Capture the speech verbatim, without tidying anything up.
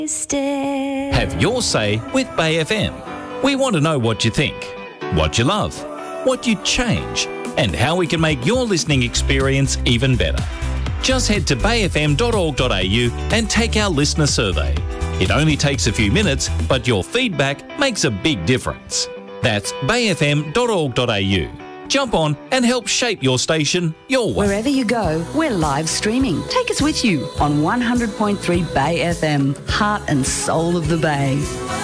Have your say with Bay F M. We want to know what you think, what you love, what you'd change, and how we can make your listening experience even better. Just head to bay f m dot org dot a u and take our listener survey. It only takes a few minutes, but your feedback makes a big difference. That's bay f m dot org dot a u. Jump on and help shape your station your way. Wherever you go, we're live streaming. Take us with you on one hundred point three Bay F M, heart and soul of the Bay.